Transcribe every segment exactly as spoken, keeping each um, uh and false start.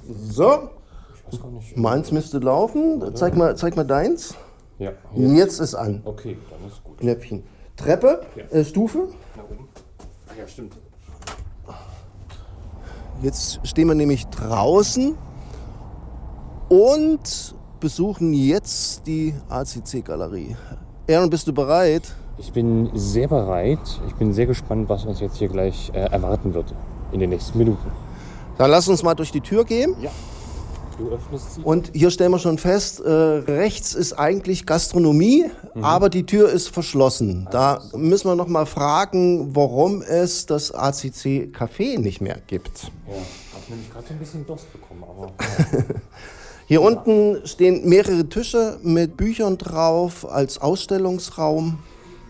So, meins müsste laufen. Zeig mal, zeig mal deins. Ja. Hier. Jetzt ist an. Okay, dann ist gut. Knöpfchen. Treppe, Ja. äh, Stufe. Nach oben. Ach ja, stimmt. Jetzt stehen wir nämlich draußen und besuchen jetzt die A C C-Galerie. Aaron, bist du bereit? Ich bin sehr bereit. Ich bin sehr gespannt, was uns jetzt hier gleich äh, erwarten wird in den nächsten Minuten. Dann lass uns mal durch die Tür gehen. Ja. Du öffnest sie. Und hier stellen wir schon fest, äh, rechts ist eigentlich Gastronomie, mhm. aber die Tür ist verschlossen. Da müssen wir noch mal fragen, warum es das A C C-Café nicht mehr gibt. Ja, hab nämlich gerade ein bisschen Durst bekommen, aber... Hier unten stehen mehrere Tische mit Büchern drauf als Ausstellungsraum.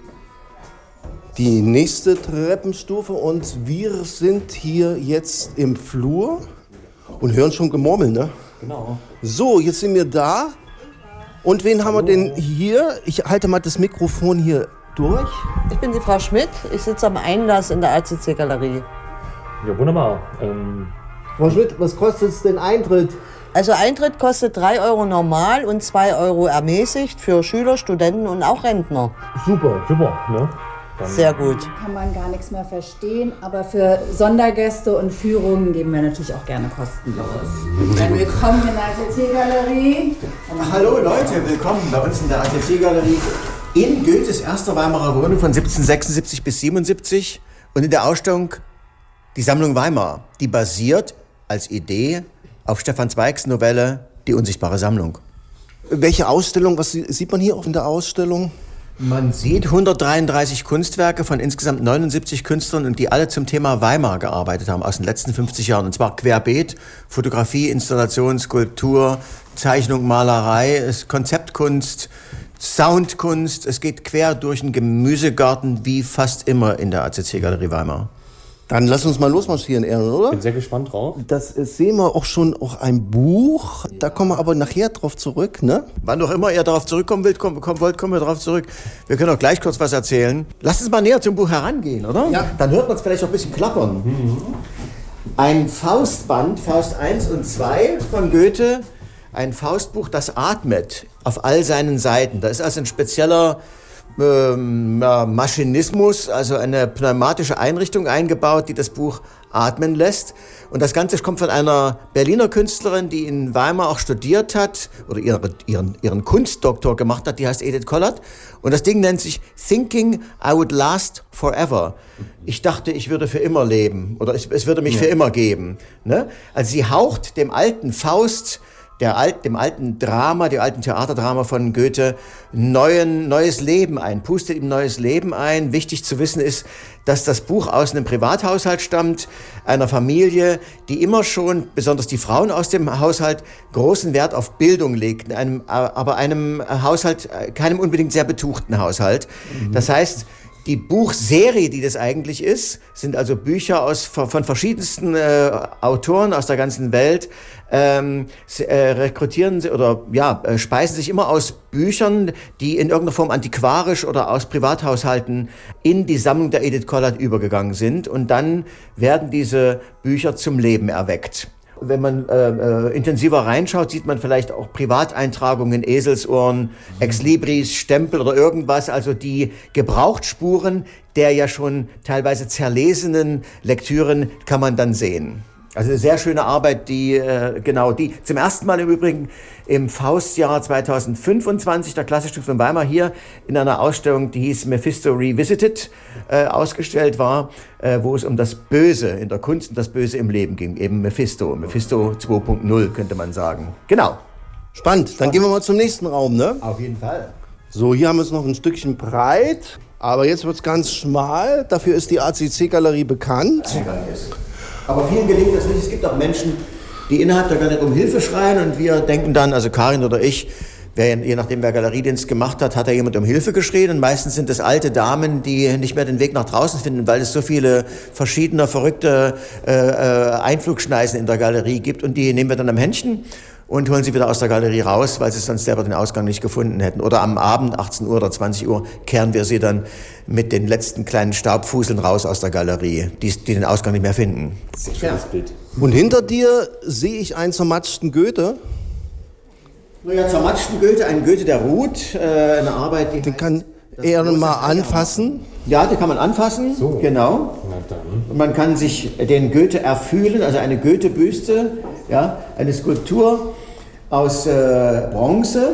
Die nächste Treppenstufe und wir sind hier jetzt im Flur und hören schon Gemurmel, ne? Genau. So, jetzt sind wir da. Und wen haben wir denn hier? Ich halte mal das Mikrofon hier durch. Ich bin die Frau Schmidt. Ich sitze am Einlass in der A C C-Galerie. Ja, wunderbar. Ähm, Frau Schmidt, was kostet es denn Eintritt? Also Eintritt kostet drei Euro normal und zwei Euro ermäßigt für Schüler, Studenten und auch Rentner. Super. super, ne? Dann Sehr gut. Kann man gar nichts mehr verstehen, aber für Sondergäste und Führungen geben wir natürlich auch gerne kostenlos. Dann willkommen in der A C C-Galerie. Hallo Leute, willkommen bei uns in der A C C-Galerie in Goethes erster Weimarer Wohnung von siebzehnhundertsechsundsiebzig bis siebenundsiebzig und in der Ausstellung Die Sammlung Weimar, die basiert als Idee auf Stefan Zweigs Novelle Die unsichtbare Sammlung. Welche Ausstellung, was sieht man hier auch in der Ausstellung? Man sieht hundertdreiunddreißig Kunstwerke von insgesamt neunundsiebzig Künstlern, und die alle zum Thema Weimar gearbeitet haben aus den letzten fünfzig Jahren. Und zwar querbeet: Fotografie, Installation, Skulptur, Zeichnung, Malerei, Konzeptkunst, Soundkunst. Es geht quer durch den Gemüsegarten, wie fast immer in der A C C-Galerie Weimar. Dann lass uns mal losmarschieren, Aaron, oder? bin sehr gespannt drauf. Das sehen wir auch schon, auch ein Buch. Da kommen wir aber nachher drauf zurück, ne? Wann auch immer ihr darauf zurückkommen wollt, kommt, kommt, wollt, kommen wir darauf zurück. Wir können auch gleich kurz was erzählen. Lasst uns mal näher zum Buch herangehen, oder? Ja. Dann hört man es vielleicht auch ein bisschen klappern. Mhm. Ein Faustband, Faust eins und zwei von Goethe. Ein Faustbuch, das atmet auf all seinen Seiten. Da ist also ein spezieller ähm, Maschinismus, also eine pneumatische Einrichtung eingebaut, die das Buch atmen lässt. Und das Ganze kommt von einer Berliner Künstlerin, die in Weimar auch studiert hat oder ihre, ihren, ihren Kunstdoktor gemacht hat, die heißt Edith Kollert. Und das Ding nennt sich Thinking I Would Last Forever. Ich dachte, ich würde für immer leben oder es, es würde mich ja. für immer geben. Ne? Also sie haucht dem alten Faust, der Alt, dem alten Drama, dem alten Theaterdrama von Goethe neuen, neues Leben ein, pustet ihm neues Leben ein. Wichtig zu wissen ist, dass das Buch aus einem Privathaushalt stammt, einer Familie, die immer schon, besonders die Frauen aus dem Haushalt, großen Wert auf Bildung legten, einem, aber einem Haushalt, keinem unbedingt sehr betuchten Haushalt. Mhm. Das heißt, die Buchserie, die das eigentlich ist, sind also Bücher aus, von verschiedensten äh, Autoren aus der ganzen Welt, ähm, äh, rekrutieren sie oder ja, äh, speisen sich immer aus Büchern, die in irgendeiner Form antiquarisch oder aus Privathaushalten in die Sammlung der Edith Kollert übergegangen sind. Und dann werden diese Bücher zum Leben erweckt. Wenn man äh, äh, intensiver reinschaut, sieht man vielleicht auch Privateintragungen, Eselsohren, Exlibris, Stempel oder irgendwas, also die Gebrauchtsspuren der ja schon teilweise zerlesenen Lektüren kann man dann sehen. Also eine sehr schöne Arbeit, die äh, genau die zum ersten Mal im Übrigen im Faustjahr zweitausendfünfundzwanzig der Klassische von Weimar hier in einer Ausstellung, die hieß Mephisto Revisited, äh, ausgestellt war, äh, wo es um das Böse in der Kunst und das Böse im Leben ging, eben Mephisto, Mephisto zwei Punkt null könnte man sagen. Genau. Spannend, dann gehen wir mal zum nächsten Raum, ne? Auf jeden Fall. So, hier haben wir es noch ein Stückchen breit, aber jetzt wird es ganz schmal, dafür ist die A C C-Galerie bekannt. Aber vielen gelingt das nicht. Es gibt auch Menschen, die innerhalb der Galerie um Hilfe schreien und wir denken dann, also Karin oder ich, wer, je nachdem wer Galeriedienst gemacht hat, hat da jemand um Hilfe geschrien und meistens sind es alte Damen, die nicht mehr den Weg nach draußen finden, weil es so viele verschiedene verrückte äh, Einflugschneisen in der Galerie gibt und die nehmen wir dann am Händchen und holen sie wieder aus der Galerie raus, weil sie sonst selber den Ausgang nicht gefunden hätten. Oder am Abend, achtzehn Uhr oder zwanzig Uhr, kehren wir sie dann mit den letzten kleinen Staubfuseln raus aus der Galerie, die, die den Ausgang nicht mehr finden. Sehr schönes Bild. Und hinter dir sehe ich einen zermatschten Goethe. Naja, zermatschten Goethe, ein Goethe, der ruht, äh, eine Arbeit, die... Den kann er mal anfassen. Ja, den kann man anfassen, so. Genau. Na dann. Und man kann sich den Goethe erfühlen, also eine Goethe-Büste, ja, eine Skulptur aus äh, Bronze.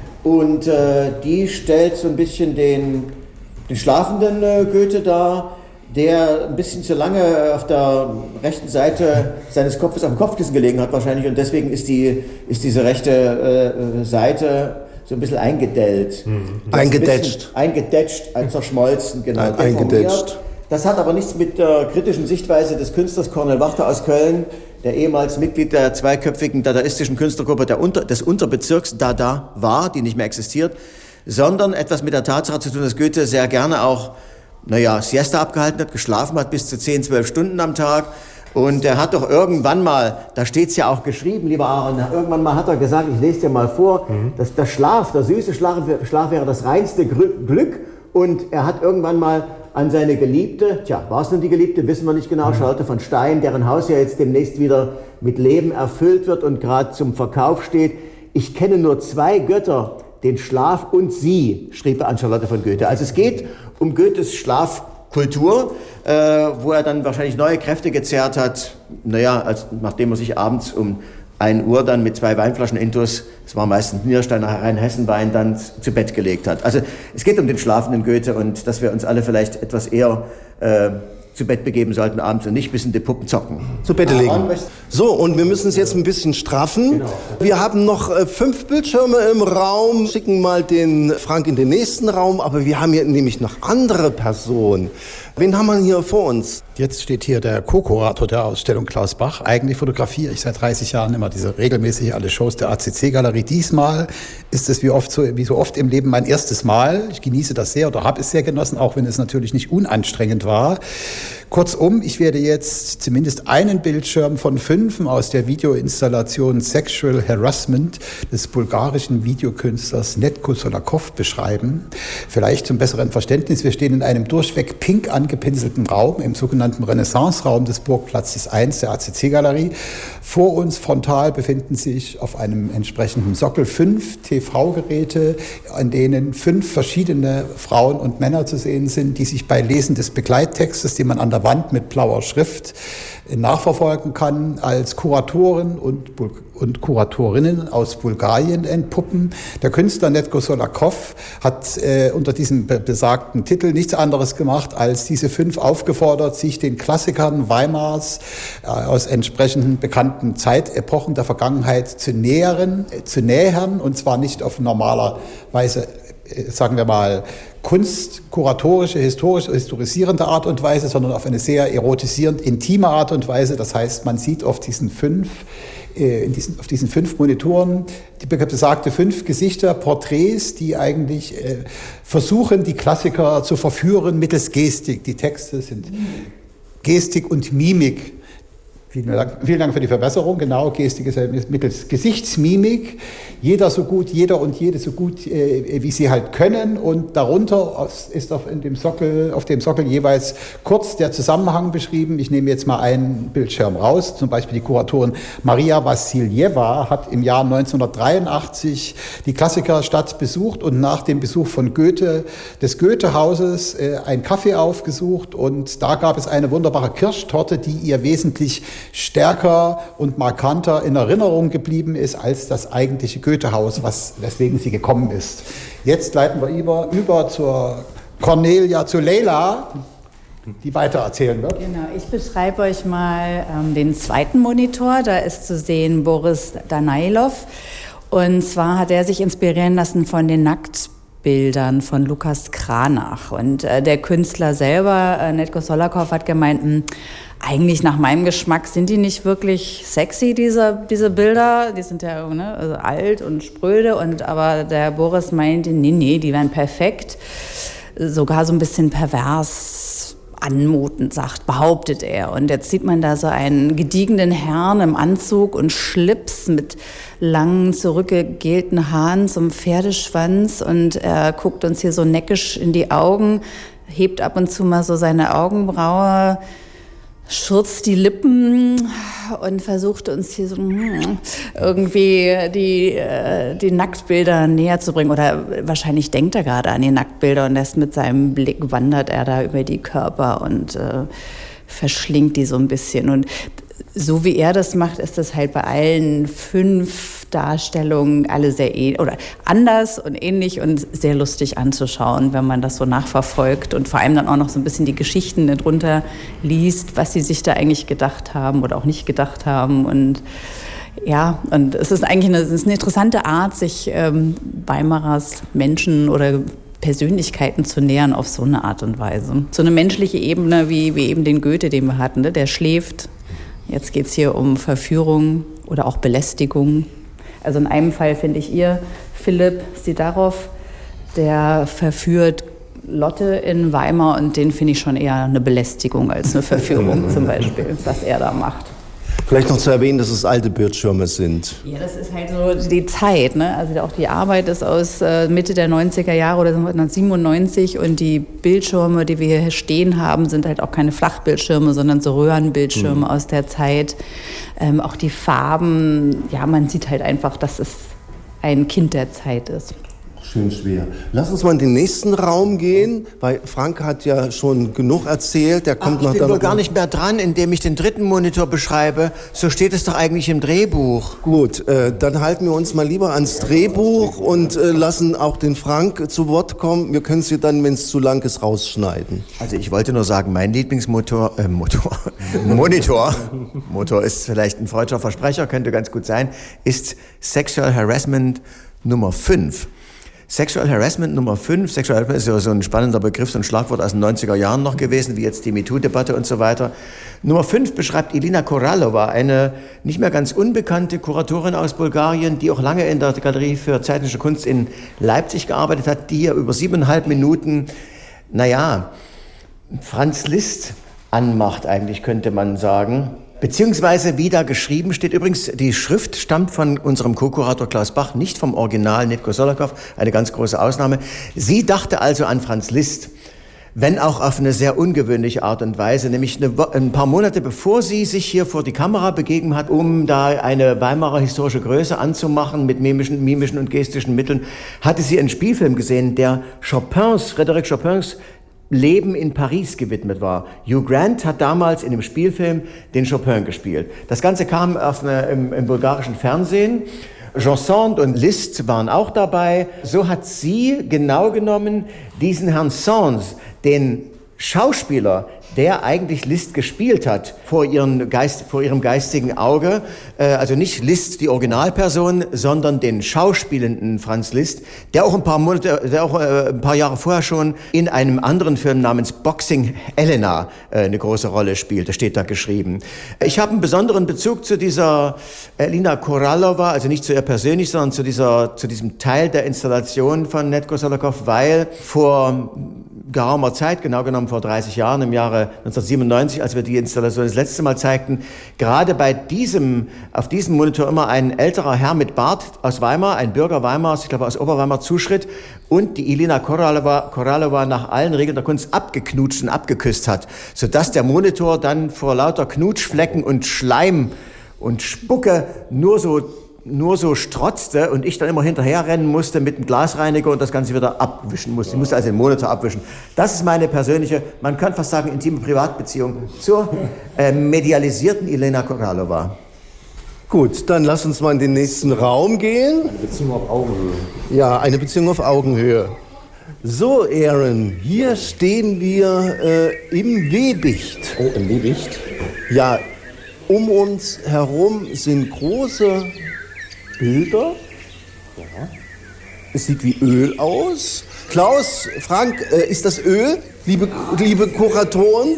Und äh, die stellt so ein bisschen den, den schlafenden äh, Goethe dar, der ein bisschen zu lange auf der rechten Seite seines Kopfes auf dem Kopfkissen gelegen hat wahrscheinlich. Und deswegen ist, die, ist diese rechte äh, Seite so ein bisschen eingedellt. Mhm. Eingedetscht. Ein eingedetscht, ein zerschmolzen, genau. Ein, eingedetscht. Das hat aber nichts mit der kritischen Sichtweise des Künstlers Cornel Wachter aus Köln, der ehemals Mitglied der zweiköpfigen dadaistischen Künstlergruppe der Unter, des Unterbezirks Dada war, die nicht mehr existiert, sondern etwas mit der Tatsache zu tun, dass Goethe sehr gerne auch, naja, Siesta abgehalten hat, geschlafen hat bis zu zehn, zwölf Stunden am Tag. Und er hat doch irgendwann mal, da steht es ja auch geschrieben, lieber Aaron, irgendwann mal hat er gesagt, ich lese dir mal vor, mhm. dass der Schlaf, der süße Schlaf, Schlaf wäre das reinste Glück. Und er hat irgendwann mal an seine Geliebte, tja, war es nun die Geliebte, wissen wir nicht genau, Charlotte von Stein, deren Haus ja jetzt demnächst wieder mit Leben erfüllt wird und gerade zum Verkauf steht. Ich kenne nur zwei Götter, den Schlaf und sie, schrieb er an Charlotte von Goethe. Also es geht um Goethes Schlafkultur, äh, wo er dann wahrscheinlich neue Kräfte gezerrt hat, naja, als, nachdem er sich abends um ein Uhr dann mit zwei Weinflaschen Intus, das war meistens Niedersteiner Rheinhessenwein, dann zu Bett gelegt hat. Also es geht um den schlafenden Goethe und dass wir uns alle vielleicht etwas eher äh, zu Bett begeben sollten abends und nicht bis in die Puppen zocken. Zu Bett legen. So, und wir müssen es jetzt ein bisschen straffen. Genau. Wir haben noch äh, fünf Bildschirme im Raum, schicken mal den Frank in den nächsten Raum, aber wir haben hier nämlich noch andere Personen. Wen haben wir hier vor uns? Jetzt steht hier der Co-Kurator der Ausstellung, Klaus Bach. Eigentlich fotografiere ich seit dreißig Jahren immer diese regelmäßig alle Shows der A C C-Galerie. Diesmal ist es wie oft so, wie so oft im Leben mein erstes Mal. Ich genieße das sehr oder habe es sehr genossen, auch wenn es natürlich nicht unanstrengend war. Kurzum, ich werde jetzt zumindest einen Bildschirm von fünf aus der Videoinstallation Sexual Harassment des bulgarischen Videokünstlers Netko Solakov beschreiben. Vielleicht zum besseren Verständnis, wir stehen in einem durchweg pink angepinselten Raum, im sogenannten Renaissance-Raum des Burgplatzes eins der A C C-Galerie. Vor uns frontal befinden sich auf einem entsprechenden Sockel fünf T V-Geräte, an denen fünf verschiedene Frauen und Männer zu sehen sind, die sich bei Lesen des Begleittextes, den man an der Wand mit blauer Schrift nachverfolgen kann, als Kuratoren und, und Kuratorinnen aus Bulgarien entpuppen. Der Künstler Netko Solakov hat äh, unter diesem besagten Titel nichts anderes gemacht, als diese fünf aufgefordert, sich den Klassikern Weimars äh, aus entsprechenden bekannten Zeitepochen der Vergangenheit zu nähern, äh, zu nähern, und zwar nicht auf normaler Weise, äh, sagen wir mal, kunstkuratorische, historisch, historisierende Art und Weise, sondern auf eine sehr erotisierend, intime Art und Weise. Das heißt, man sieht auf diesen fünf, äh, in diesen, auf diesen fünf Monitoren die besagte fünf Gesichter, Porträts, die eigentlich äh, versuchen, die Klassiker zu verführen mittels Gestik. Die Texte sind Gestik und Mimik. Vielen Dank, vielen Dank für die Verbesserung. Genau, Gestik ist ja mittels Gesichtsmimik. Jeder so gut, jeder und jede so gut, äh, wie sie halt können. Und darunter ist auf, in dem Sockel, auf dem Sockel jeweils kurz der Zusammenhang beschrieben. Ich nehme jetzt mal einen Bildschirm raus. Zum Beispiel die Kuratorin Maria Wassiljeva hat im Jahr neunzehnhundertdreiundachtzig die Klassikerstadt besucht und nach dem Besuch von Goethe, des Goethe-Hauses, äh, ein Café aufgesucht. Und da gab es eine wunderbare Kirschtorte, die ihr wesentlich stärker und markanter in Erinnerung geblieben ist als das eigentliche Goethehaus, was, weswegen sie gekommen ist. Jetzt leiten wir über, über zur Cornelia, zu Leila, die weiter erzählen wird. Genau, ich beschreibe euch mal ähm, den zweiten Monitor. Da ist zu sehen Boris Danailov. Und zwar hat er sich inspirieren lassen von den Nacktbildern von Lukas Kranach. Und äh, der Künstler selber, äh, Netko Solakov, hat gemeint, mh, eigentlich nach meinem Geschmack sind die nicht wirklich sexy, diese, diese Bilder. Die sind ja ne, also alt und spröde. Und, aber der Boris meinte, nee, nee, die wären perfekt. Sogar so ein bisschen pervers anmutend, sagt, behauptet er. Und jetzt sieht man da so einen gediegenen Herrn im Anzug und Schlips mit langen, zurückgegelten Haaren zum Pferdeschwanz. Und er guckt uns hier so neckisch in die Augen, hebt ab und zu mal so seine Augenbraue, schürzt die Lippen und versucht uns hier so irgendwie die, die Nacktbilder näher zu bringen. Oder wahrscheinlich denkt er gerade an die Nacktbilder und erst mit seinem Blick wandert er da über die Körper und äh, verschlingt die so ein bisschen. Und so wie er das macht, ist das halt bei allen fünf Darstellungen alle sehr ähnlich oder anders und ähnlich und sehr lustig anzuschauen, wenn man das so nachverfolgt und vor allem dann auch noch so ein bisschen die Geschichten darunter liest, was sie sich da eigentlich gedacht haben oder auch nicht gedacht haben. Und ja, und es ist eigentlich eine, es ist eine interessante Art, sich ähm, Weimarers Menschen oder Persönlichkeiten zu nähern auf so eine Art und Weise. So eine menschliche Ebene wie, wie eben den Goethe, den wir hatten, ne? Der schläft. Jetzt geht es hier um Verführung oder auch Belästigung. Also in einem Fall finde ich ihr, Philipp Sidarov, der verführt Lotte in Weimar und den finde ich schon eher eine Belästigung als eine Verführung zum Beispiel, was er da macht. Vielleicht noch zu erwähnen, dass es alte Bildschirme sind. Ja, das ist halt so die Zeit, ne? Also auch die Arbeit ist aus äh, Mitte der neunziger Jahre oder neunzehnhundertsiebenundneunzig und die Bildschirme, die wir hier stehen haben, sind halt auch keine Flachbildschirme, sondern so Röhrenbildschirme mhm. aus der Zeit. Ähm, auch die Farben, ja, man sieht halt einfach, dass es ein Kind der Zeit ist. Schön schwer. Lass uns mal in den nächsten Raum gehen, weil Frank hat ja schon genug erzählt. Der kommt Ach, ich noch bin da wohl noch gar nicht mehr dran, indem ich den dritten Monitor beschreibe. So steht es doch eigentlich im Drehbuch. Gut, äh, dann halten wir uns mal lieber ans Drehbuch und äh, lassen auch den Frank zu Wort kommen. Wir können sie dann, wenn es zu lang ist, rausschneiden. Also ich wollte nur sagen, mein Lieblingsmotor, äh, Motor, Monitor, Motor ist vielleicht ein freudscher Versprecher, könnte ganz gut sein, ist Sexual Harassment Nummer fünf. Sexual Harassment Nummer fünf, Sexual Harassment ist ja so ein spannender Begriff, so ein Schlagwort aus den neunziger Jahren noch gewesen, wie jetzt die MeToo-Debatte und so weiter. Nummer fünf beschreibt Elina Koralova, eine nicht mehr ganz unbekannte Kuratorin aus Bulgarien, die auch lange in der Galerie für zeitgenössische Kunst in Leipzig gearbeitet hat, die hier über siebeneinhalb Minuten, naja, Franz Liszt anmacht eigentlich, könnte man sagen. Beziehungsweise, wie da geschrieben steht, übrigens, die Schrift stammt von unserem Co-Kurator Klaus Bach, nicht vom Original Nedko Solokov, eine ganz große Ausnahme. Sie dachte also an Franz Liszt, wenn auch auf eine sehr ungewöhnliche Art und Weise, nämlich eine, ein paar Monate bevor sie sich hier vor die Kamera begeben hat, um da eine Weimarer historische Größe anzumachen mit mimischen, mimischen und gestischen Mitteln, hatte sie einen Spielfilm gesehen, der Chopins, Frédéric Chopins Leben in Paris gewidmet war. Hugh Grant hat damals in dem Spielfilm den Chopin gespielt. Das Ganze kam auf eine, im, im bulgarischen Fernsehen. Jean Sand und Liszt waren auch dabei. So hat sie genau genommen diesen Herrn Sands, den Schauspieler, der eigentlich Liszt gespielt hat, vor, ihren Geist, vor ihrem geistigen Auge, äh, also nicht Liszt, die Originalperson, sondern den schauspielenden Franz Liszt, der auch ein paar Monate, der auch äh, ein paar Jahre vorher schon in einem anderen Film namens Boxing Helena äh, eine große Rolle spielt. Das steht da geschrieben. Ich habe einen besonderen Bezug zu dieser Elina Koralova, also nicht zu ihr persönlich, sondern zu dieser, zu diesem Teil der Installation von Nedko Solokov, weil vor geraumer Zeit, genau genommen vor dreißig Jahren, im Jahre neunzehnhundertsiebenundneunzig, als wir die Installation das letzte Mal zeigten, gerade bei diesem, auf diesem Monitor immer ein älterer Herr mit Bart aus Weimar, ein Bürger Weimars, ich glaube aus Oberweimar, zuschritt und die Elina Koralova, Koralova nach allen Regeln der Kunst abgeknutscht und abgeküsst hat, sodass der Monitor dann vor lauter Knutschflecken und Schleim und Spucke nur so nur so strotzte und ich dann immer hinterher rennen musste mit dem Glasreiniger und das Ganze wieder abwischen musste. Ich musste also den Monitor abwischen. Das ist meine persönliche, man könnte fast sagen, intime Privatbeziehung zur äh, medialisierten Elina Koralova. Gut, dann lass uns mal in den nächsten Raum gehen. Eine Beziehung auf Augenhöhe. Ja, eine Beziehung auf Augenhöhe. So, Aaron, hier stehen wir äh, im Webicht. Oh, im Webicht? Ja, um uns herum sind große Bilder. Ja. Es sieht wie Öl aus. Klaus, Frank, äh, ist das Öl, liebe, liebe Kuratoren?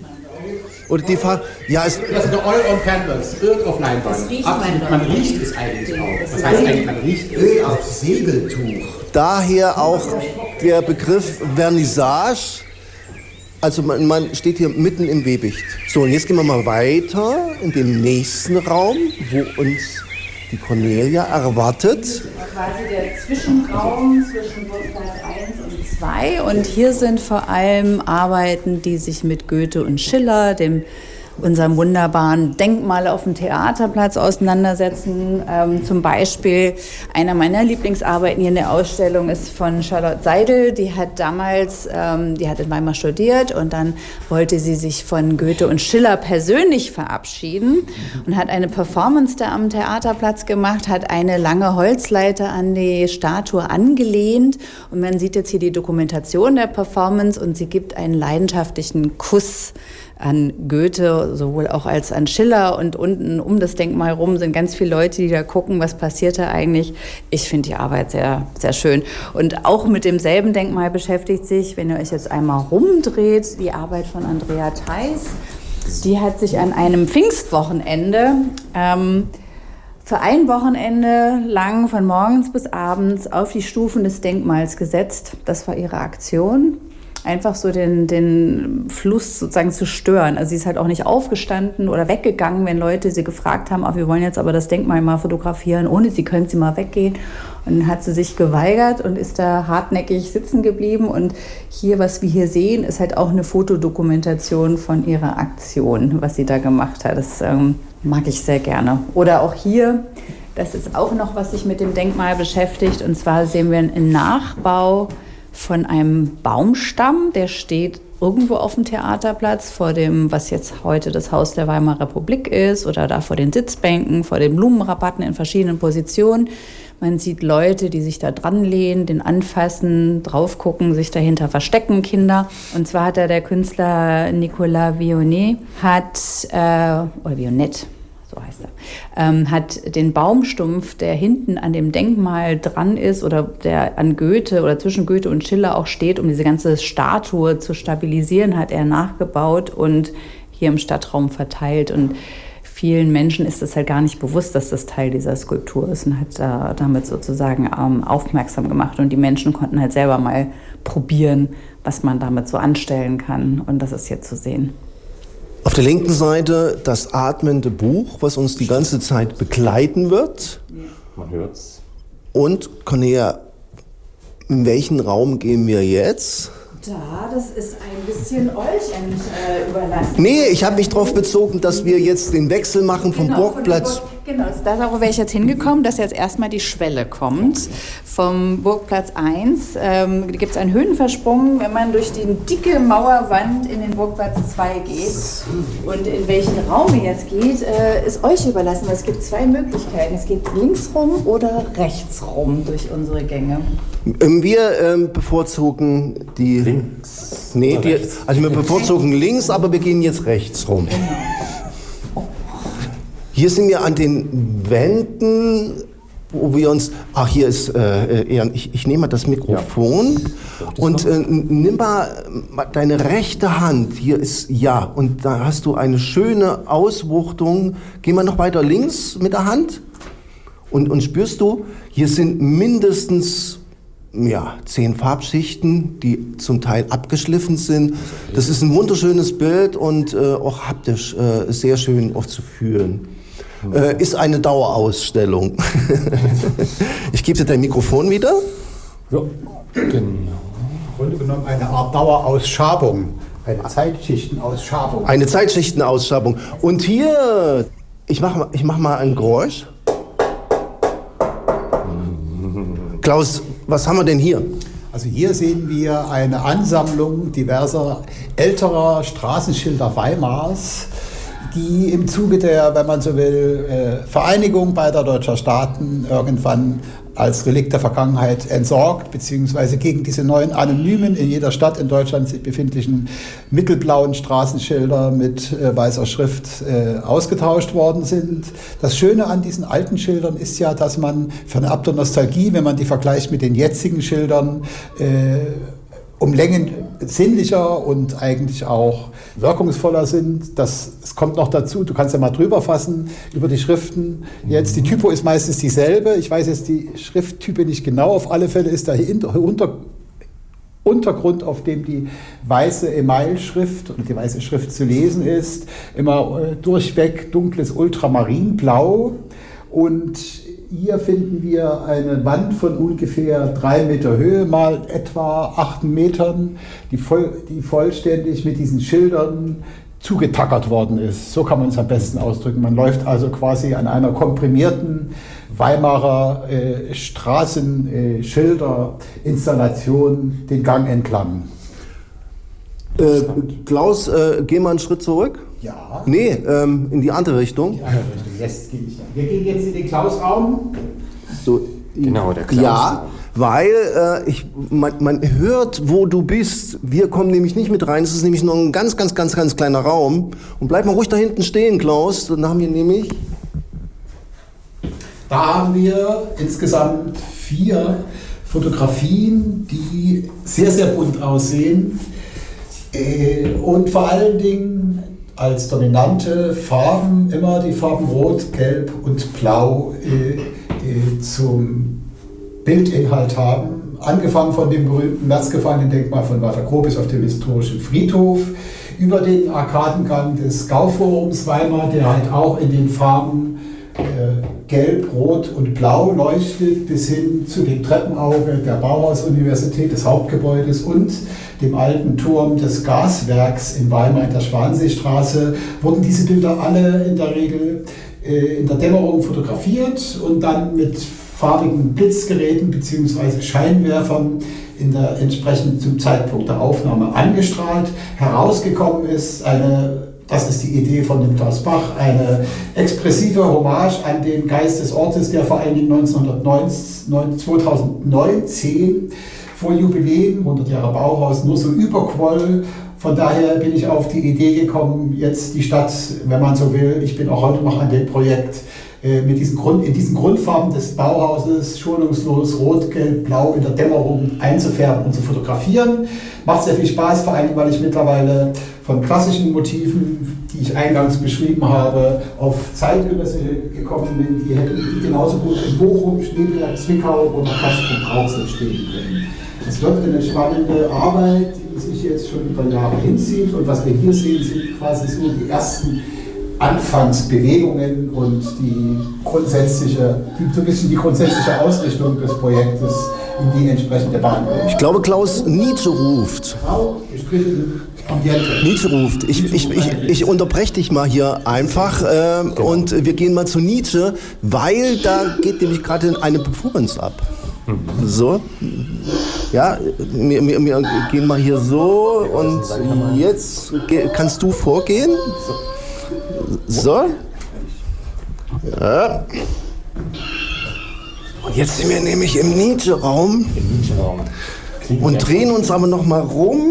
Oder die Frage, ja, es das ist Oil on Canvas, Öl auf Leinwand. Absolut, man riecht es eigentlich auch. Das heißt eigentlich, man riecht Öl auf Segeltuch. Daher auch der Begriff Vernissage. Also man, man steht hier mitten im Webicht. So, und jetzt gehen wir mal weiter in den nächsten Raum, wo uns die Cornelia erwartet. Quasi der Zwischenraum zwischen Burgplatz eins und zwei. Und hier sind vor allem Arbeiten, die sich mit Goethe und Schiller, dem unserem wunderbaren Denkmal auf dem Theaterplatz auseinandersetzen. Ähm, zum Beispiel einer meiner Lieblingsarbeiten hier in der Ausstellung ist von Charlotte Seidel. Die hat damals, ähm, die hat in Weimar studiert und dann wollte sie sich von Goethe und Schiller persönlich verabschieden und hat eine Performance da am Theaterplatz gemacht, hat eine lange Holzleiter an die Statue angelehnt und man sieht jetzt hier die Dokumentation der Performance und sie gibt einen leidenschaftlichen Kuss an Goethe, sowohl auch als an Schiller. Und unten um das Denkmal rum sind ganz viele Leute, die da gucken, was passiert da eigentlich. Ich finde die Arbeit sehr, sehr schön. Und auch mit demselben Denkmal beschäftigt sich, wenn ihr euch jetzt einmal rumdreht, die Arbeit von Andrea Theis. Die hat sich an einem Pfingstwochenende ähm, für ein Wochenende lang von morgens bis abends auf die Stufen des Denkmals gesetzt. Das war ihre Aktion. Einfach so den, den Fluss sozusagen zu stören. Also sie ist halt auch nicht aufgestanden oder weggegangen, wenn Leute sie gefragt haben, oh, wir wollen jetzt aber das Denkmal mal fotografieren, ohne sie können sie mal weggehen. Und dann hat sie sich geweigert und ist da hartnäckig sitzen geblieben. Und hier, was wir hier sehen, ist halt auch eine Fotodokumentation von ihrer Aktion, was sie da gemacht hat. Das ähm, mag ich sehr gerne. Oder auch hier, das ist auch noch, was sich mit dem Denkmal beschäftigt. Und zwar sehen wir einen Nachbau von einem Baumstamm, der steht irgendwo auf dem Theaterplatz vor dem, was jetzt heute das Haus der Weimarer Republik ist, oder da vor den Sitzbänken, vor den Blumenrabatten in verschiedenen Positionen. Man sieht Leute, die sich da dran lehnen, den anfassen, drauf gucken, sich dahinter verstecken, Kinder. Und zwar hat da der Künstler Nicolas Vionnet, hat, äh, oder Vionnet, so heißt er, ähm, hat den Baumstumpf, der hinten an dem Denkmal dran ist oder der an Goethe oder zwischen Goethe und Schiller auch steht, um diese ganze Statue zu stabilisieren, hat er nachgebaut und hier im Stadtraum verteilt. Und vielen Menschen ist es halt gar nicht bewusst, dass das Teil dieser Skulptur ist und hat äh, damit sozusagen ähm, aufmerksam gemacht. Und die Menschen konnten halt selber mal probieren, was man damit so anstellen kann. Und das ist hier zu sehen. Auf der linken Seite das atmende Buch, was uns die ganze Zeit begleiten wird. Man hört's. Und Cornelia, in welchen Raum gehen wir jetzt? Da, das ist ein bisschen euch äh, überlassen. Nee, ich habe mich darauf bezogen, dass wir jetzt den Wechsel machen vom genau, Burgplatz. Von Burg, genau, da wäre ich jetzt hingekommen, dass jetzt erstmal die Schwelle kommt. Vom Burgplatz eins ähm, gibt es einen Höhenversprung, wenn man durch die dicke Mauerwand in den Burgplatz zwei geht. Und in welchen Raum ihr jetzt geht, äh, ist euch überlassen. Es gibt zwei Möglichkeiten. Es geht links rum oder rechts rum durch unsere Gänge. Wir ähm, bevorzugen die links. Nee, die, also wir bevorzugen links, aber wir gehen jetzt rechts rum. Hier sind wir an den Wänden, wo wir uns. Ach, hier ist äh, Ehren. Ich, ich nehme mal das Mikrofon ja. und äh, nimm mal deine rechte Hand. Hier ist ja und da hast du eine schöne Auswuchtung. Geh mal noch weiter links mit der Hand und und spürst du? Hier sind mindestens ja, zehn Farbschichten, die zum Teil abgeschliffen sind. Das ist ein wunderschönes Bild und äh, auch haptisch äh, sehr schön auch zu fühlen. Äh, ist eine Dauerausstellung. Ich gebe dir dein Mikrofon wieder. Ja, genau. Im Grunde genommen eine Art Dauerausschabung, eine Zeitschichtenausschabung. Eine Zeitschichtenausschabung. Und hier, ich mache ich mach mal ein Geräusch. Klaus, was haben wir denn hier? Also hier sehen wir eine Ansammlung diverser älterer Straßenschilder Weimars, die im Zuge der, wenn man so will, Vereinigung beider deutscher Staaten irgendwann als Relikt der Vergangenheit entsorgt, beziehungsweise gegen diese neuen anonymen, in jeder Stadt in Deutschland sich befindlichen mittelblauen Straßenschilder mit äh, weißer Schrift äh, ausgetauscht worden sind. Das Schöne an diesen alten Schildern ist ja, dass man fernab der Nostalgie, wenn man die vergleicht mit den jetzigen Schildern, äh, um Längen sinnlicher und eigentlich auch wirkungsvoller sind. Das, das kommt noch dazu, du kannst ja mal drüber fassen über die Schriften. Jetzt, die Typo ist meistens dieselbe. Ich weiß jetzt die Schrifttype nicht genau. Auf alle Fälle ist der Unter, Untergrund, auf dem die weiße Emailschrift und die weiße Schrift zu lesen ist, immer äh, durchweg dunkles Ultramarinblau. Und hier finden wir eine Wand von ungefähr drei Meter Höhe, mal etwa acht Metern, die, voll, die vollständig mit diesen Schildern zugetackert worden ist. So kann man es am besten ausdrücken. Man läuft also quasi an einer komprimierten Weimarer äh, Straßenschilderinstallation äh, den Gang entlang. Äh, Klaus, äh, geh mal einen Schritt zurück. Ja. Nee, ähm, in die andere Richtung. Die andere Richtung. Jetzt gehe ich. Wir gehen jetzt in den Klaus-Raum. So, Genau, der Klaus. Ja, weil äh, ich, man, man hört, wo du bist. Wir kommen nämlich nicht mit rein. Es ist nämlich nur ein ganz, ganz, ganz, ganz kleiner Raum. Und bleib mal ruhig da hinten stehen, Klaus. Dann haben wir nämlich... Da haben wir insgesamt vier Fotografien, die sehr, sehr bunt aussehen. Äh, und vor allen Dingen als dominante Farben immer die Farben Rot, Gelb und Blau äh, äh, zum Bildinhalt haben. Angefangen von dem berühmten Märzgefangenendenkmal von Walter Groh bis auf den historischen Friedhof, über den Arkadengang des Gauforums Weimar, der halt auch in den Farben äh, Gelb, Rot und Blau leuchtet, bis hin zu dem Treppenauge der Bauhaus-Universität, des Hauptgebäudes und dem alten Turm des Gaswerks in Weimar in der Schwanseestraße, wurden diese Bilder alle in der Regel äh, in der Dämmerung fotografiert und dann mit farbigen Blitzgeräten bzw. Scheinwerfern in der entsprechend zum Zeitpunkt der Aufnahme angestrahlt. Herausgekommen ist eine, das ist die Idee von dem Klaus Bach, eine expressive Hommage an den Geist des Ortes, der vor allen Dingen zweitausendneunzehn vor Jubiläen, hundert Jahre Bauhaus, nur so überquoll. Von daher bin ich auf die Idee gekommen, jetzt die Stadt, wenn man so will, ich bin auch heute noch an dem Projekt, mit diesen Grund, in diesen Grundfarben des Bauhauses schonungslos Rot, Gelb, Blau in der Dämmerung einzufärben und zu fotografieren. Macht sehr viel Spaß, vor allem weil ich mittlerweile von klassischen Motiven, die ich eingangs beschrieben habe, auf zeitgenössische gekommen bin, die hätten genauso gut in Bochum, Schneeberg, Zwickau oder Castrum Rauxel stehen können. Es wird eine spannende Arbeit, die sich jetzt schon über Jahre hinzieht, und was wir hier sehen, sind quasi so die ersten Anfangsbewegungen und die grundsätzliche, so ein bisschen die grundsätzliche Ausrichtung des Projektes in die entsprechende Bahn. Ich glaube, Klaus, Nietzsche ruft. Nietzsche ruft. Ich, ich, ich, ich unterbreche dich mal hier einfach äh, und wir gehen mal zu Nietzsche, weil da geht nämlich gerade eine Performance ab. So, ja, wir, wir, wir gehen mal hier so und jetzt kannst du vorgehen. So. Ja. Und jetzt sind wir nämlich im Nietzsche-Raum. Im Nietzsche-Raum. Und drehen uns aber noch mal rum.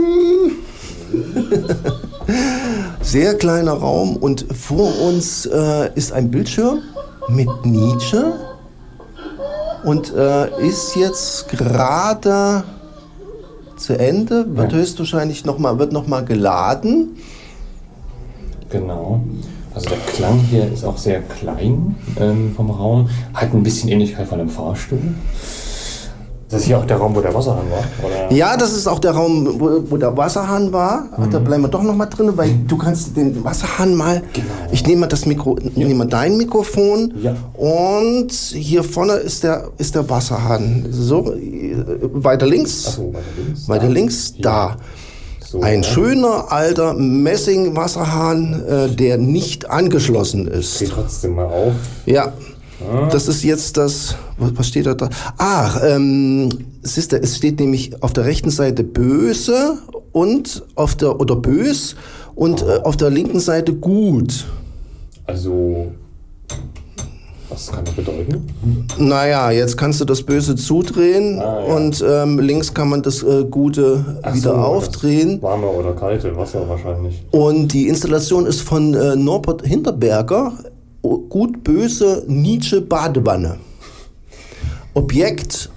Sehr kleiner Raum und vor uns äh, ist ein Bildschirm mit Nietzsche und äh, ist jetzt gerade zu Ende, wird ja. höchstwahrscheinlich noch mal, wird noch mal geladen. Genau. Also der Klang hier ist auch sehr klein ähm, vom Raum, hat ein bisschen Ähnlichkeit von einem Fahrstuhl. Das ist hier auch der Raum, wo der Wasserhahn war? Oder? Ja, das ist auch der Raum, wo, wo der Wasserhahn war. Mhm. Da bleiben wir doch noch mal drin, weil du kannst den Wasserhahn mal... Genau. Ich nehme mal das Mikro, ja. nehme mal dein Mikrofon ja. und hier vorne ist der, ist der Wasserhahn. So, weiter links. Ach so, weiter links. Weiter da. links, Ja. da. So, Ein ja. schöner alter Messing-Wasserhahn, äh, der nicht angeschlossen ist. Geht trotzdem mal auf. Ja. Das ist jetzt das, was steht da? da? Ach, ähm, es, ist, es steht nämlich auf der rechten Seite böse und auf der, oder bös und äh, auf der linken Seite gut. Also, was kann das bedeuten? Naja, jetzt kannst du das Böse zudrehen ah, ja. und ähm, links kann man das äh, Gute Ach wieder so, aufdrehen. Warme oder kalte Wasser wahrscheinlich. Und die Installation ist von äh, Norbert Hinterberger. Gut, böse, Nietzsche, Badewanne. Objekt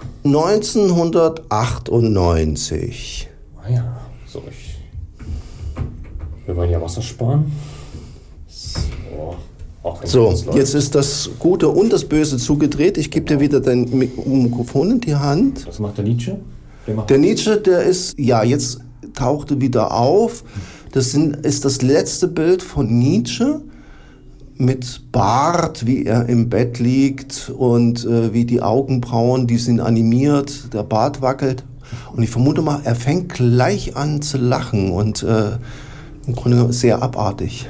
neunzehnhundertachtundneunzig. Ah ja, so ich. Wir wollen ja Wasser sparen. So, auch wenn so das läuft. Jetzt ist das Gute und das Böse zugedreht. Ich gebe dir wieder dein Mikrofon in die Hand. Was macht der Nietzsche? Der, macht der Nietzsche, der ist, ja, jetzt tauchte wieder auf. Das sind, ist das letzte Bild von Nietzsche. Mit Bart, wie er im Bett liegt und äh, wie die Augenbrauen, die sind animiert, der Bart wackelt. Und ich vermute mal, er fängt gleich an zu lachen und äh, Im Grunde genommen sehr abartig.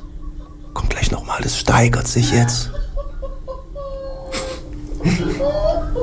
Kommt gleich nochmal, das steigert sich jetzt.